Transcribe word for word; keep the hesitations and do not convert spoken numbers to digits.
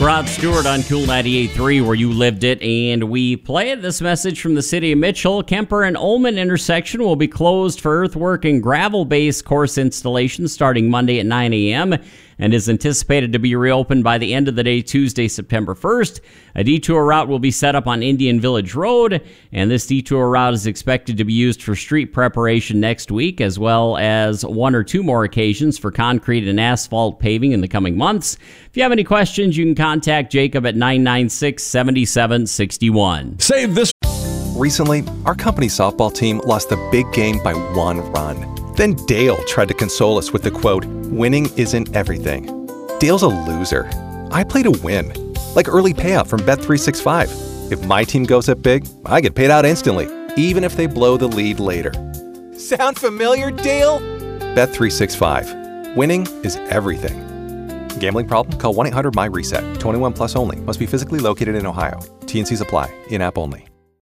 Rod Stewart on Cool ninety-eight point three, where you lived it, and we play it. This message from the city of Mitchell. Kemper and Ullman intersection will be closed for earthwork and gravel-based course installation starting Monday at nine a.m. and is anticipated to be reopened by the end of the day, Tuesday, September first. A detour route will be set up on Indian Village Road, and this detour route is expected to be used for street preparation next week, as well as one or two more occasions for concrete and asphalt paving in the coming months. If you have any questions, you can contact Jacob at nine nine six, seven seven six one. Save this. Recently, our company softball team lost the big game by one run. Then Dale tried to console us with the quote, "Winning isn't everything." Dale's a loser. I play to win. Like early payout from Bet three sixty-five. If my team goes up big, I get paid out instantly, even if they blow the lead later. Sound familiar, Dale? Bet three sixty-five. Winning is everything. Gambling problem? Call one eight hundred M Y RESET. twenty-one plus only. Must be physically located in Ohio. T and Cs apply. In-app only.